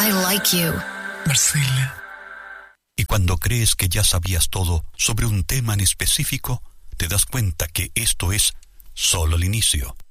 I like you. Marcela. Y cuando crees que ya sabías todo sobre un tema en específico, te das cuenta que esto es solo el inicio.